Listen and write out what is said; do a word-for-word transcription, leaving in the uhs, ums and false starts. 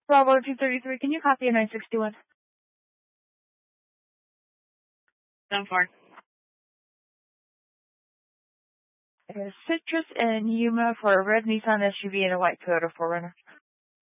Bravo two thirty-three, can you copy a nine sixty-one? Done for. Citrus and Yuma for a red Nissan S U V and a white Toyota four runner.